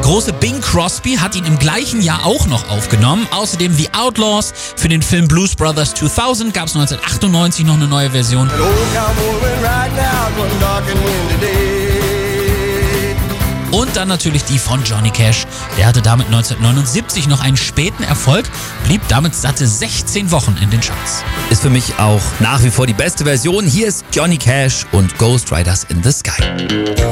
große Bing Crosby hat ihn im gleichen Jahr auch noch aufgenommen. Außerdem The Outlaws. Für den Film Blues Brothers 2000 gab es 1998 noch eine neue Version. Und dann natürlich die von Johnny Cash. Der hatte damit 1979 noch einen späten Erfolg, blieb damit satte 16 Wochen in den Charts. Ist für mich auch nach wie vor die beste Version. Hier ist Johnny Cash und Ghost Riders in the Sky.